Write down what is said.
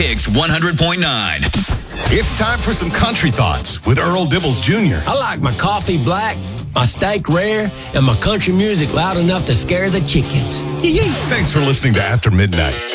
Hicks 100.9. It's time for some country thoughts with Earl Dibbles Jr. I like my coffee black, my steak rare, and my country music loud enough to scare the chickens. Thanks for listening to After Midnight.